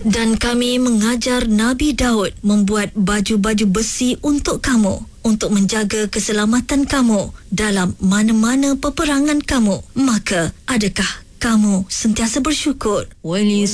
Dan kami mengajar Nabi Daud membuat baju-baju besi untuk kamu, untuk menjaga keselamatan kamu dalam mana-mana peperangan kamu. Maka, adakah kamu sentiasa bersyukur?